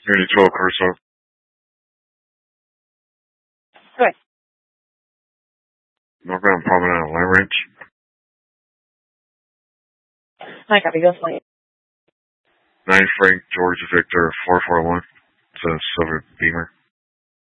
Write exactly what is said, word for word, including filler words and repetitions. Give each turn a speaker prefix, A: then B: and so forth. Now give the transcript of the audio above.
A: Unit twelve, Curacao.
B: Good.
A: Northbound Promenade Line Range.
B: I copy. Go flight.
A: nine Frank George Victor four four one. It's a silver Beamer.